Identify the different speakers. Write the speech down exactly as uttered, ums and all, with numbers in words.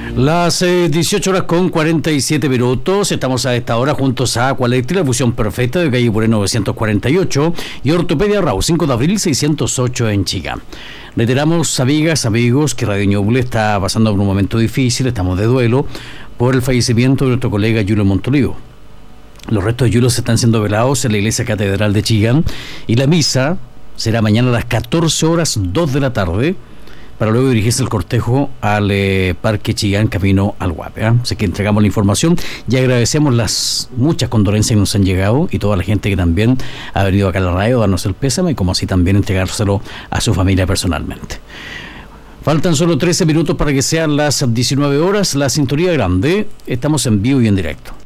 Speaker 1: Las eh, dieciocho horas con cuarenta y siete minutos. Estamos a esta hora juntos a Aqualectra, la fusión perfecta de calle Puré novecientos cuarenta y ocho y Ortopedia Rau, cinco de abril seiscientos ocho en Chillán. Reiteramos, amigas, amigos, que Radio Ñuble está pasando por un momento difícil. Estamos de duelo por el fallecimiento de nuestro colega Julio Montolivo. Los restos de Julio se están siendo velados en la iglesia catedral de Chillán y la misa será mañana a las catorce horas dos de la tarde, para luego dirigirse el cortejo al eh, Parque Chillán, camino al Guape. ¿eh? Así que entregamos la información y agradecemos las muchas condolencias que nos han llegado y toda la gente que también ha venido acá a la radio a darnos el pésame, como así también entregárselo a su familia personalmente. Faltan solo trece minutos para que sean las diecinueve horas. La sintonía grande, estamos en vivo y en directo.